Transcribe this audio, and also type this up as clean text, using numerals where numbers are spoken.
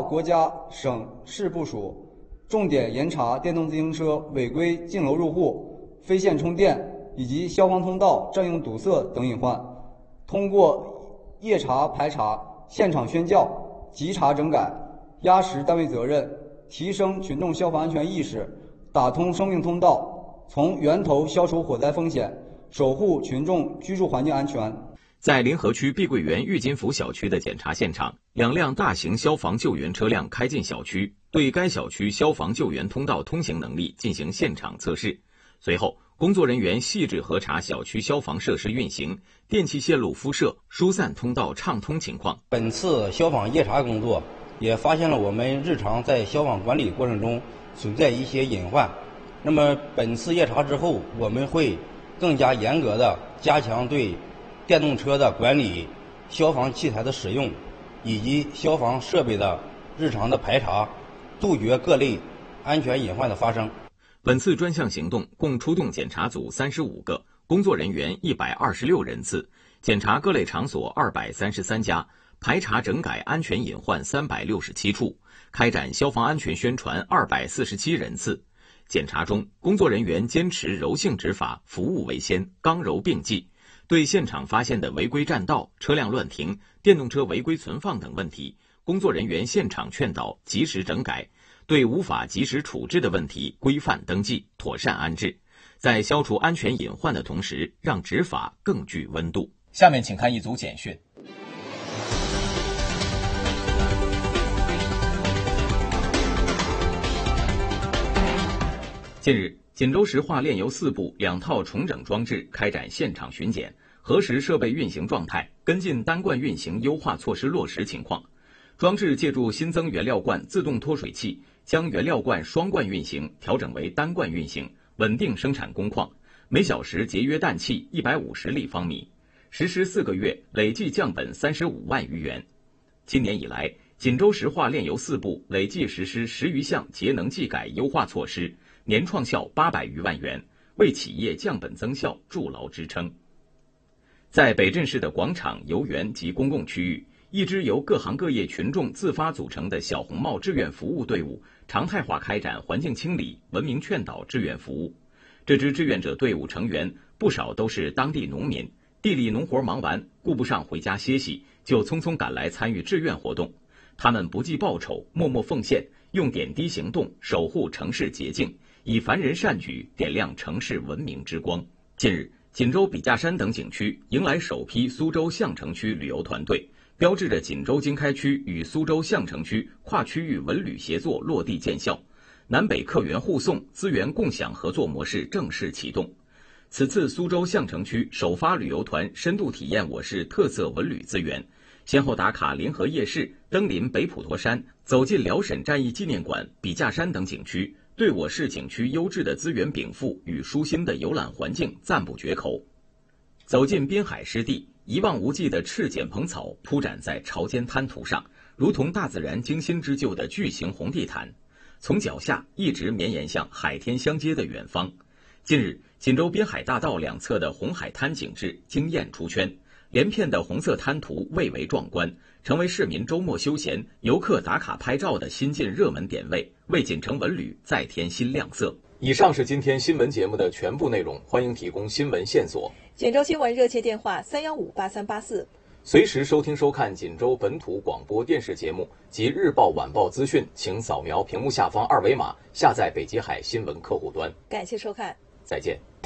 国家、省市部署，重点严查电动自行车违规进楼入户、非线充电以及消防通道占用堵塞等隐患，通过夜查排查、现场宣教、急查整改，压实单位责任，提升群众消防安全意识，打通生命通道，从源头消除火灾风险，守护群众居住环境安全。 在临河区碧桂园裕金福小区的检查现场，2辆大型消防救援车辆开进小区，对该小区消防救援通道通行能力进行现场测试。随后，工作人员细致核查小区消防设施运行、电气线路敷设、疏散通道畅通情况。 本次消防夜查工作也发现了我们日常在消防管理过程中存在一些隐患。那么本次夜查之后，我们会更加严格的加强对电动车的管理、消防器材的使用以及消防设备的日常的排查，杜绝各类安全隐患的发生。 本次专项行动共出动检查组35个，工作人员126人次，检查各类场所233家，排查整改安全隐患367处，开展消防安全宣传247人次。检查中，工作人员坚持柔性执法，服务为先，刚柔并济，对现场发现的违规占道、车辆乱停、电动车违规存放等问题，工作人员现场劝导，及时整改；对无法及时处置的问题，规范登记，妥善安置。在消除安全隐患的同时，让执法更具温度。下面请看一组简讯。近日，锦州石化炼油4部2套重整装置开展现场巡检，核实设备运行状态，跟进单罐运行优化措施落实情况。装置借助新增原料罐自动脱水器，将原料罐双罐运行调整为单罐运行，稳定生产工况，每小时节约氮气150立方米。实施4个月，累计降本35万余元。今年以来，锦州石化炼油4部累计实施10余项节能技改优化措施，年创效800余万元，为企业降本增效筑牢支撑。在北镇市的广场、游园及公共区域，一支由各行各业群众自发组成的小红帽志愿服务队伍常态化开展环境清理、文明劝导志愿服务。这支志愿者队伍成员不少都是当地农民，地里农活忙完，顾不上回家歇息，就匆匆赶来参与志愿活动。他们不计报酬，默默奉献，用点滴行动守护城市洁净，以凡人善举点亮城市文明之光。近日，锦州笔架山等景区迎来首批苏州相城区旅游团队，标志着锦州经开区与苏州相城区跨区域文旅协作落地见效，南北客源互送、资源共享合作模式正式启动。此次苏州相城区首发旅游团深度体验我市特色文旅资源，先后打卡临河夜市、登临北普陀山，走进辽沈战役纪念馆、笔架山等景区，对我市景区优质的资源禀赋与舒心的游览环境赞不绝口。走进滨海湿地，一望无际的赤茧蓬草铺展在潮间滩涂上，如同大自然精心织就的巨型红地毯，从脚下一直绵延向海天相接的远方。近日，锦州滨海大道两侧的红海滩景致惊艳出圈，连片的红色滩涂蔚为壮观，成为市民周末休闲、游客打卡拍照的新晋热门点位，为锦城文旅再添新亮色。以上是今天新闻节目的全部内容，欢迎提供新闻线索。 锦州新闻热切电话3158384， 随时收听收看锦州本土广播电视节目及日报晚报资讯，请扫描屏幕下方2维码下载北极海新闻客户端。 感谢收看， 再见。